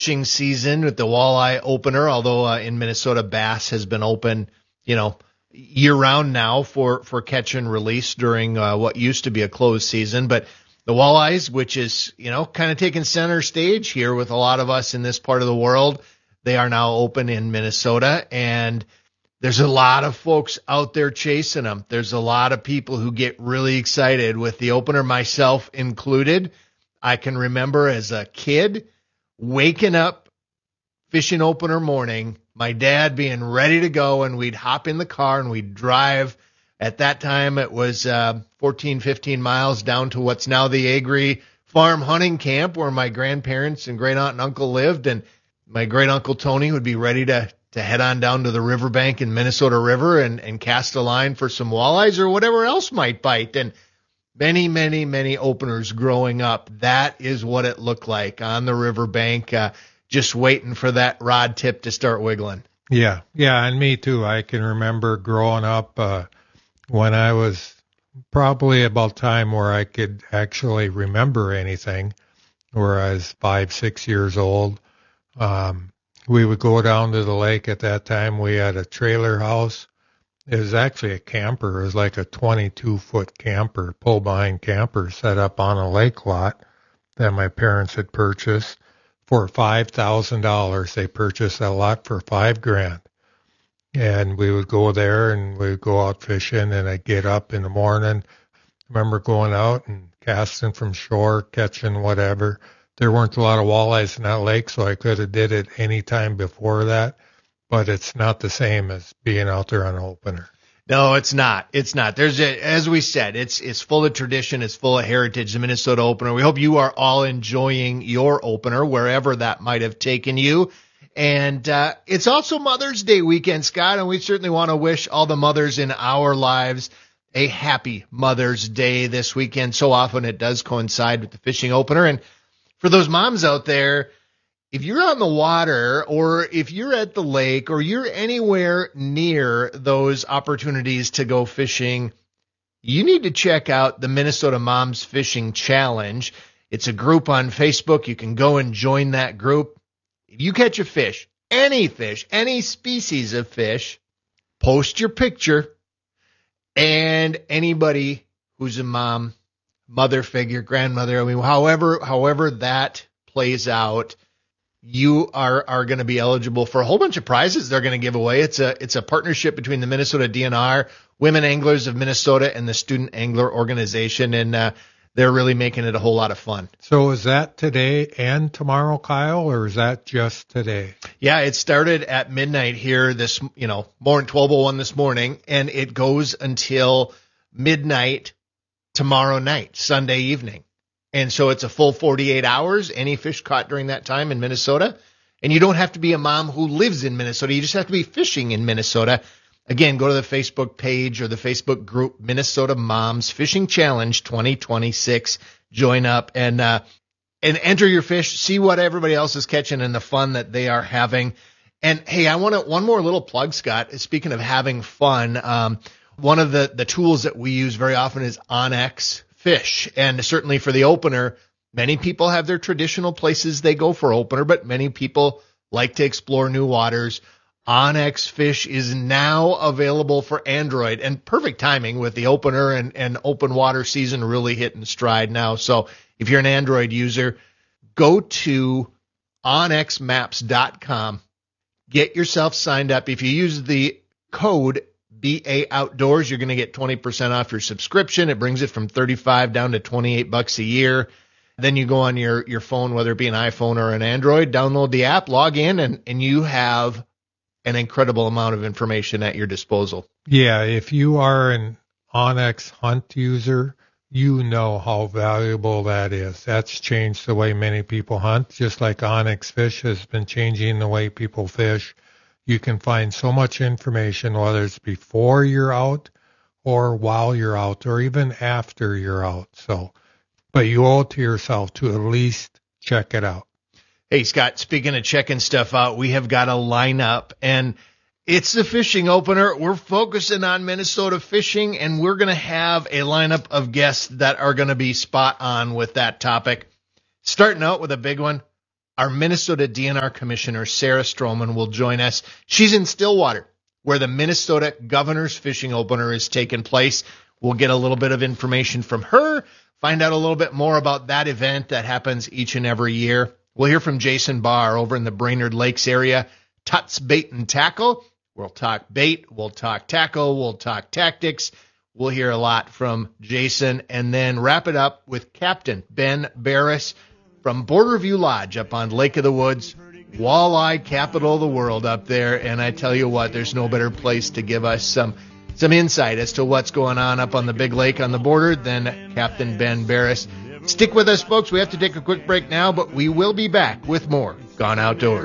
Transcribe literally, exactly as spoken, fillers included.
fishing season with the walleye opener, although uh, in Minnesota, bass has been open, you know, year-round now for, for catch and release during uh, what used to be a closed season. But the walleyes, which is, you know, kind of taking center stage here with a lot of us in this part of the world, they are now open in Minnesota, and there's a lot of folks out there chasing them. There's a lot of people who get really excited with the opener, myself included. I can remember as a kid waking up fishing opener morning, my dad being ready to go, and we'd hop in the car and we'd drive. At that time, it was uh, fourteen, fifteen miles down to what's now the Agri Farm Hunting Camp, where my grandparents and great aunt and uncle lived. And my great uncle Tony would be ready to, to head on down to the riverbank in Minnesota River and, and cast a line for some walleyes or whatever else might bite. And many, many, many openers growing up, that is what it looked like on the riverbank, uh, just waiting for that rod tip to start wiggling. Yeah, yeah, and me too. I can remember growing up uh, when I was probably about time where I could actually remember anything, where I was five, six years old. Um, we would go down to the lake at that time. We had a trailer house. It was actually a camper. It was like a twenty-two foot camper, pull-behind camper set up on a lake lot that my parents had purchased for five thousand dollars. They purchased that lot for five grand. And we would go there and we would go out fishing, and I'd get up in the morning. I remember going out and casting from shore, catching whatever. There weren't a lot of walleyes in that lake, so I could have did it any time before that. But it's not the same as being out there on an opener. No, it's not. It's not. There's a, as we said, it's it's full of tradition. It's full of heritage, the Minnesota opener. We hope you are all enjoying your opener, wherever that might have taken you. And uh, it's also Mother's Day weekend, Scott, and we certainly want to wish all the mothers in our lives a happy Mother's Day this weekend. So often it does coincide with the fishing opener. And for those moms out there, if you're on the water, or if you're at the lake, or you're anywhere near those opportunities to go fishing, you need to check out the Minnesota Moms Fishing Challenge. It's a group on Facebook. You can go and join that group. If you catch a fish, any fish, any species of fish, post your picture, and anybody who's a mom, mother figure, grandmother, I mean, however, however that plays out, you are, are going to be eligible for a whole bunch of prizes they're going to give away. It's a, it's a partnership between the Minnesota D N R, Women Anglers of Minnesota, and the Student Angler Organization. And, uh, they're really making it a whole lot of fun. So is that today and tomorrow, Kyle, or is that just today? Yeah, it started at midnight here this, you know, morning, twelve oh one this morning, and it goes until midnight tomorrow night, Sunday evening. And so it's a full forty-eight hours, any fish caught during that time in Minnesota. And you don't have to be a mom who lives in Minnesota. You just have to be fishing in Minnesota. Again, go to the Facebook page or the Facebook group, Minnesota Moms Fishing Challenge twenty twenty-six. Join up and uh, and enter your fish. See what everybody else is catching and the fun that they are having. And, hey, I want to one more little plug, Scott. Speaking of having fun, um, one of the, the tools that we use very often is Onyx Fish. And certainly for the opener, many people have their traditional places they go for opener, but many people like to explore new waters. Onyx Fish is now available for Android, and perfect timing with the opener and, and open water season really hitting stride now. So if you're an Android user, go to onyx maps dot com, get yourself signed up. If you use the code B A Outdoors, you're going to get twenty percent off your subscription. It brings it from thirty-five down to twenty-eight bucks a year. Then you go on your, your phone, whether it be an iPhone or an Android, download the app, log in, and, and you have an incredible amount of information at your disposal. Yeah, if you are an Onyx Hunt user, you know how valuable that is. That's changed the way many people hunt, just like Onyx Fish has been changing the way people fish. You can find so much information, whether it's before you're out or while you're out or even after you're out. So, but you owe it to yourself to at least check it out. Hey, Scott, speaking of checking stuff out, we have got a lineup, and it's the fishing opener. We're focusing on Minnesota fishing, and we're going to have a lineup of guests that are going to be spot on with that topic. Starting out with a big one, our Minnesota D N R Commissioner, Sarah Stroman, will join us. She's in Stillwater, where the Minnesota Governor's Fishing Opener is taking place. We'll get a little bit of information from her, find out a little bit more about that event that happens each and every year. We'll hear from Jason Barr over in the Brainerd Lakes area, Tuts Bait and Tackle. We'll talk bait, we'll talk tackle, we'll talk tactics. We'll hear a lot from Jason, and then wrap it up with Captain Ben Barris from Border View Lodge up on Lake of the Woods, walleye capital of the world up there. And I tell you what, there's no better place to give us some some insight as to what's going on up on the big lake on the border than Captain Ben Barris. Stick with us, folks. We have to take a quick break now, but we will be back with more Gone Outdoors.